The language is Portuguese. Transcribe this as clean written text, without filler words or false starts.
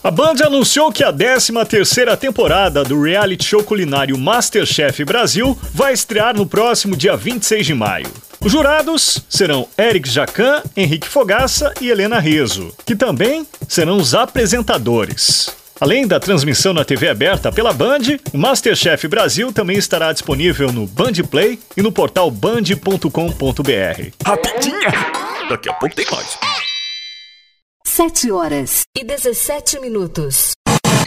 A Band anunciou que a 13ª temporada do reality show culinário MasterChef Brasil vai estrear no próximo dia 26 de maio. Os jurados serão Eric Jacquin, Henrique Fogaça e Helena Rizzo, que também serão os apresentadores. Além da transmissão na TV aberta pela Band, o MasterChef Brasil também estará disponível no Band Play e no portal band.com.br. Rapidinha! Daqui a pouco tem mais. 7h17.